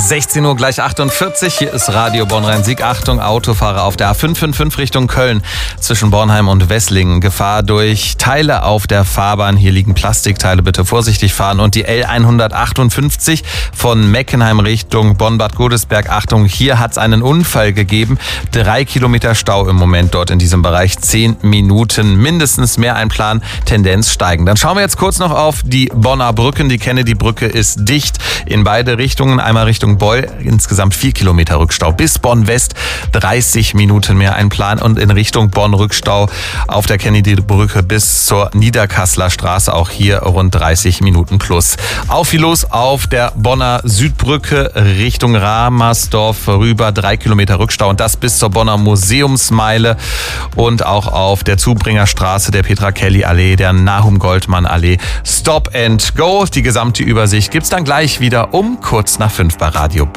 16 Uhr gleich 48, hier ist Radio Bonn-Rhein-Sieg. Achtung, Autofahrer auf der A555 Richtung Köln zwischen Bornheim und Wesslingen. Gefahr durch Teile auf der Fahrbahn. Hier liegen Plastikteile, bitte vorsichtig fahren. Und die L158 von Meckenheim Richtung Bonn-Bad Godesberg. Achtung, hier hat es einen Unfall gegeben. 3 Kilometer Stau im Moment dort in diesem Bereich. 10 Minuten mindestens, mehr einplanen, Tendenz steigen. Dann schauen wir jetzt kurz noch auf die Bonner Brücken. Die Kennedy-Brücke ist dicht in beide Richtungen. Einmal Richtung Beul, insgesamt 4 Kilometer Rückstau. Bis Bonn-West 30 Minuten mehr einplanen und in Richtung Bonn Rückstau auf der Kennedy-Brücke bis zur Niederkasseler Straße. Auch hier rund 30 Minuten plus. Auf wie los auf der Bonner Südbrücke Richtung Ramersdorf rüber. 3 Kilometer Rückstau und das bis zur Bonner Museumsmeile und auch auf der Zubringerstraße, der Petra-Kelly-Allee, der Nahum-Goldmann-Allee. Stop and go. Die gesamte Übersicht gibt's dann gleich wieder um kurz nach 5 bei Radio